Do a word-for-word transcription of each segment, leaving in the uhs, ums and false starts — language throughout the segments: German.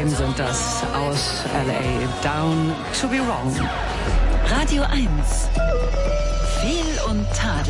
Fame sind das aus L A. Down to be wrong. Radio eins. Fehl und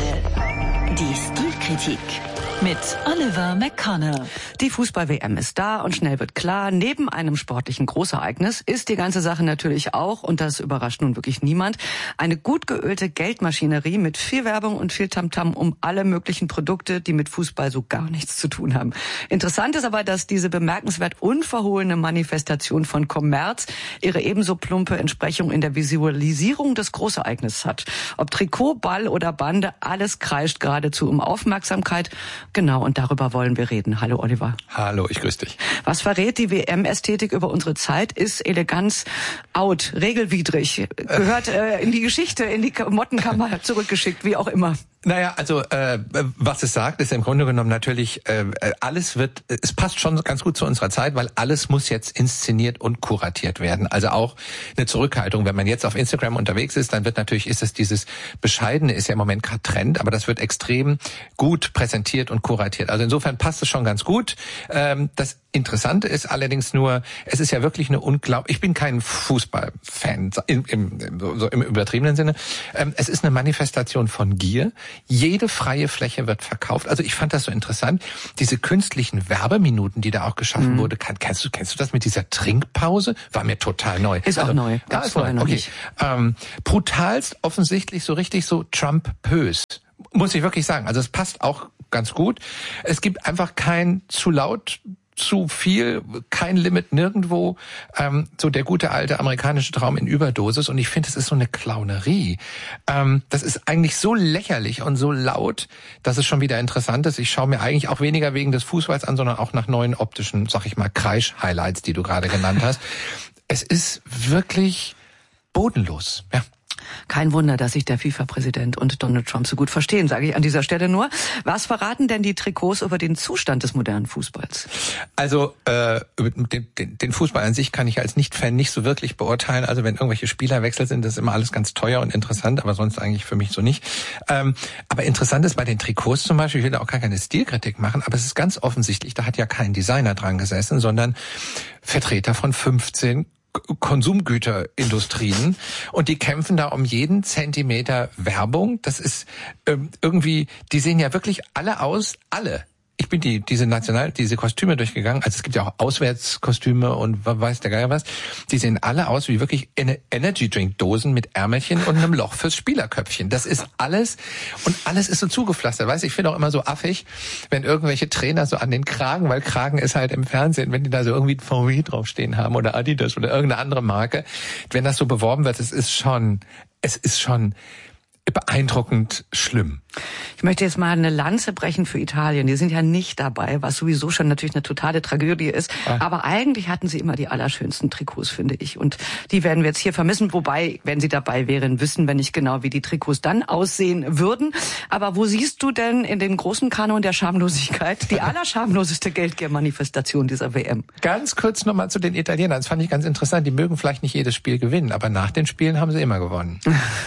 Tadel. Die Stilkritik mit Oliver McConnell. Die Fußball-W M ist da und schnell wird klar, neben einem sportlichen Großereignis ist die ganze Sache natürlich auch, und das überrascht nun wirklich niemand, eine gut geölte Geldmaschinerie mit viel Werbung und viel Tamtam um alle möglichen Produkte, die mit Fußball so gar nichts zu tun haben. Interessant ist aber, dass diese bemerkenswert unverhohlene Manifestation von Kommerz ihre ebenso plumpe Entsprechung in der Visualisierung des Großereignisses hat. Ob Trikot, Ball oder Bande, alles kreischt geradezu um Aufmerksamkeit. Genau, und darüber wollen wir reden. Hallo Oliver. Hallo, ich grüße dich. Was verrät die W M-Ästhetik über unsere Zeit? Ist Eleganz out, regelwidrig, gehört äh, in die Geschichte, in die Mottenkammer zurückgeschickt, wie auch immer. Naja, also äh, was es sagt, ist im Grunde genommen natürlich, äh, alles wird, es passt schon ganz gut zu unserer Zeit, weil alles muss jetzt inszeniert und kuratiert werden. Also auch eine Zurückhaltung. Wenn man jetzt auf Instagram unterwegs ist, dann wird natürlich, ist es dieses Bescheidene, ist ja im Moment gerade Trend, aber das wird extrem gut präsentiert und kuratiert. Also insofern passt es schon ganz gut. Ähm, das Interessante ist allerdings nur, es ist ja wirklich eine unglaublich, ich bin kein Fußballfan im, im, so im übertriebenen Sinne. Ähm, es ist eine Manifestation von Gier. Jede freie Fläche wird verkauft. Also ich fand das so interessant. Diese künstlichen Werbeminuten, die da auch geschaffen mhm. wurde, kann, kennst du, kennst du das mit dieser Trinkpause? War mir total neu. Ist also, auch neu. Ja, ist neu. Okay. Ähm, brutalst, offensichtlich so richtig so Trump-pös. Muss ich wirklich sagen. Also es passt auch ganz gut. Es gibt einfach kein zu laut, zu viel, kein Limit nirgendwo, ähm, so der gute alte amerikanische Traum in Überdosis. Und ich finde, es ist so eine Clownerie. Ähm, das ist eigentlich so lächerlich und so laut, dass es schon wieder interessant ist. Ich schaue mir eigentlich auch weniger wegen des Fußballs an, sondern auch nach neuen optischen, sag ich mal, Kreisch-Highlights, die du gerade genannt hast. Es ist wirklich bodenlos, ja. Kein Wunder, dass sich der FIFA-Präsident und Donald Trump so gut verstehen, sage ich an dieser Stelle nur. Was verraten denn die Trikots über den Zustand des modernen Fußballs? Also äh, den, den, den Fußball an sich kann ich als Nicht-Fan nicht so wirklich beurteilen. Also wenn irgendwelche Spielerwechsel sind, das ist immer alles ganz teuer und interessant, aber sonst eigentlich für mich so nicht. Ähm, aber interessant ist bei den Trikots zum Beispiel, ich will da auch gar keine Stilkritik machen, aber es ist ganz offensichtlich, da hat ja kein Designer dran gesessen, sondern Vertreter von fünfzehn Konsumgüterindustrien, und die kämpfen da um jeden Zentimeter Werbung. Das ist ähm, irgendwie, die sehen ja wirklich alle aus, alle. Ich bin die diese National diese Kostüme durchgegangen. Also es gibt ja auch Auswärtskostüme und weiß der Geier was. Die sehen alle aus wie wirklich Energy Drink Dosen mit Ärmelchen und einem Loch fürs Spielerköpfchen. Das ist alles, und alles ist so zugepflastert. Weißt du, ich finde auch immer so affig, wenn irgendwelche Trainer so an den Kragen, weil Kragen ist halt im Fernsehen, wenn die da so irgendwie V W draufstehen haben oder Adidas oder irgendeine andere Marke, wenn das so beworben wird, es ist schon, es ist schon beeindruckend schlimm. Ich möchte jetzt mal eine Lanze brechen für Italien. Die sind ja nicht dabei, was sowieso schon natürlich eine totale Tragödie ist. Ja. Aber eigentlich hatten sie immer die allerschönsten Trikots, finde ich. Und die werden wir jetzt hier vermissen. Wobei, wenn sie dabei wären, wissen wir nicht genau, wie die Trikots dann aussehen würden. Aber wo siehst du denn in den großen Kanon der Schamlosigkeit die allerschamloseste Geldgier-Manifestation dieser W M? Ganz kurz nochmal zu den Italienern. Das fand ich ganz interessant. Die mögen vielleicht nicht jedes Spiel gewinnen, aber nach den Spielen haben sie immer gewonnen.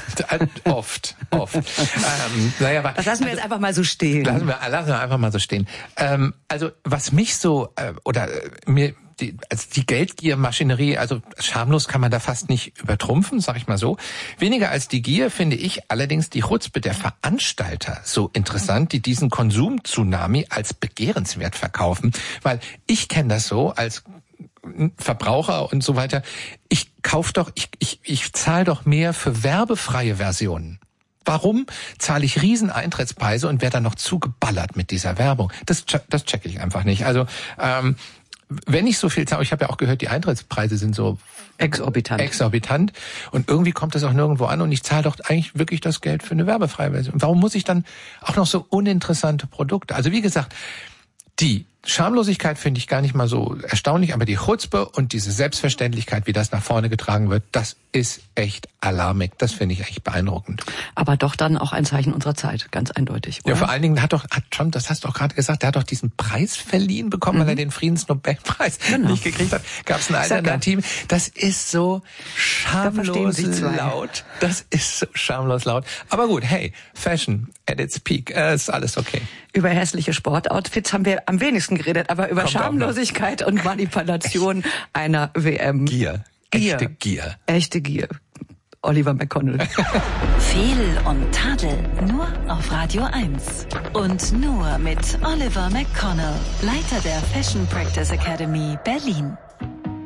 Oft, oft. ähm, naja, aber, das lassen wir jetzt einfach mal so stehen. Lassen wir, lassen wir einfach mal so stehen. Ähm, also was mich so, äh, oder äh, mir, die, also die Geldgiermaschinerie, also schamlos kann man da fast nicht übertrumpfen, sag ich mal so. Weniger als die Gier finde ich allerdings die Chutzpe der Veranstalter so interessant, die diesen Konsum-Tsunami als begehrenswert verkaufen. Weil ich kenne das so als Verbraucher und so weiter. Ich kauf doch, ich, ich, ich zahle doch mehr für werbefreie Versionen. Warum zahle ich riesen Eintrittspreise und werde dann noch zugeballert mit dieser Werbung? Das, das checke ich einfach nicht. Also ähm, wenn ich so viel zahle, ich habe ja auch gehört, die Eintrittspreise sind so exorbitant. exorbitant und irgendwie kommt das auch nirgendwo an, und ich zahle doch eigentlich wirklich das Geld für eine werbefreie Version. Warum muss ich dann auch noch so uninteressante Produkte? Also wie gesagt, die Schamlosigkeit finde ich gar nicht mal so erstaunlich, aber die Chutzpe und diese Selbstverständlichkeit, wie das nach vorne getragen wird, das ist echt alarmig. Das finde ich echt beeindruckend. Aber doch dann auch ein Zeichen unserer Zeit, ganz eindeutig, oder? Ja, vor allen Dingen hat doch hat Trump, das hast du auch gerade gesagt, der hat doch diesen Preis verliehen bekommen, mhm. weil er den Friedensnobelpreis genau. nicht gekriegt hat. Gab es ein Alternativ? Das ist so schamlos da laut. Das ist so schamlos laut. Aber gut, hey, Fashion at its peak, äh, ist alles okay. Über hässliche Sportoutfits haben wir am wenigsten geredet, aber über Kommt Schamlosigkeit und Manipulation einer W M. Gier. Gier. Echte Gier. Echte Gier. Oliver McConnell. Fehl und Tadel nur auf Radio eins. Und nur mit Oliver McConnell, Leiter der Fashion Practice Academy Berlin.